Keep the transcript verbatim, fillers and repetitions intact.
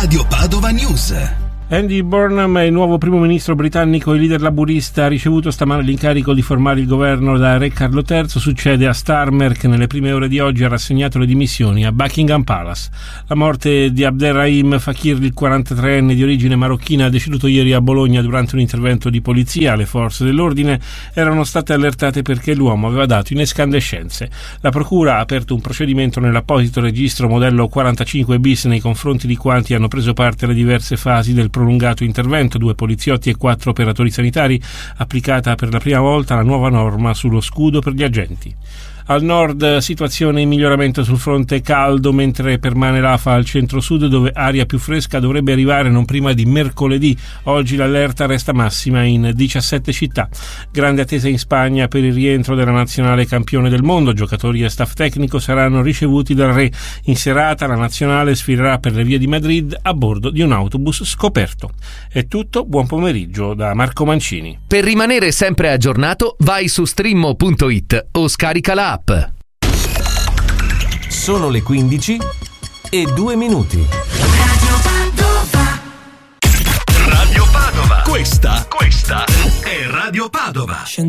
Radio Padova News. Andy Burnham è il nuovo primo ministro britannico e leader laburista. Ha ricevuto stamane l'incarico di formare il governo da Re Carlo terzo. Succede a Starmer, che nelle prime ore di oggi ha rassegnato le dimissioni a Buckingham Palace. La morte di Abderrahim Fakir, il quarantatreenne di origine marocchina, deceduto ieri a Bologna durante un intervento di polizia. Le forze dell'ordine erano state allertate perché l'uomo aveva dato in escandescenze. La procura ha aperto un procedimento nell'apposito registro modello quarantacinque bis nei confronti di quanti hanno preso parte alle diverse fasi del prolungato intervento, due poliziotti e quattro operatori sanitari, applicata per la prima volta la nuova norma sullo scudo per gli agenti. Al nord situazione in miglioramento sul fronte caldo, mentre permane l'afa al centro-sud, dove aria più fresca dovrebbe arrivare non prima di mercoledì. Oggi l'allerta resta massima in diciassette città. Grande attesa in Spagna per il rientro della nazionale campione del mondo. Giocatori e staff tecnico saranno ricevuti dal Re. In serata la nazionale sfilerà per le vie di Madrid a bordo di un autobus scoperto. È tutto, buon pomeriggio da Marco Mancini. Per rimanere sempre aggiornato vai su streammo punto it o scarica la app. Sono le quindici e due minuti. Radio Padova. Radio Padova. Questa, questa è Radio Padova.